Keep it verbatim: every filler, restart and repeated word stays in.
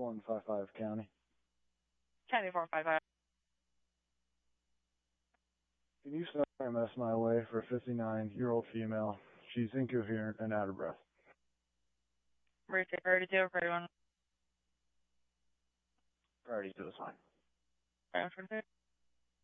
one five five County. County four five five. Can you send E M S my way for a fifty-nine-year-old female? She's incoherent and out of breath. Route priority two, priority one. Priority two is fine. Priority two.